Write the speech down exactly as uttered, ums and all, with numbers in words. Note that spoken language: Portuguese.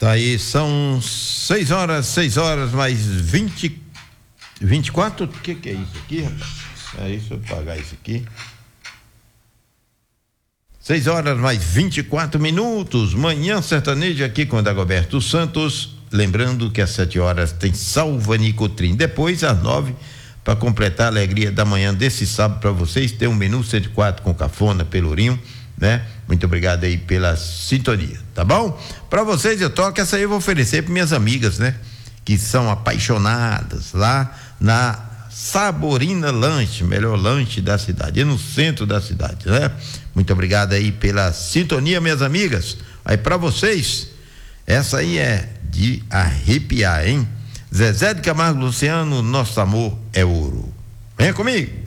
Tá aí, são seis horas, seis horas mais vinte, vinte e quatro. O que que é isso aqui, rapaz? É isso, eu vou pagar isso aqui. seis horas mais vinte e quatro minutos. Manhã sertaneja aqui com o Dagoberto Santos. Lembrando que às sete horas tem Salva Nicotrim. Depois, às nove, para completar a alegria da manhã desse sábado para vocês, tem um menu cento e quatro com cafona, pelourinho, né? Muito obrigado aí pela sintonia, tá bom? Para vocês eu toco, essa aí eu vou oferecer para minhas amigas, né? Que são apaixonadas lá na Saborina Lanche, melhor lanche da cidade, é no centro da cidade, né? Muito obrigado aí pela sintonia, minhas amigas. Aí para vocês, essa aí é de arrepiar, hein? Zezé de Camargo Luciano, nosso amor é ouro. Venha comigo.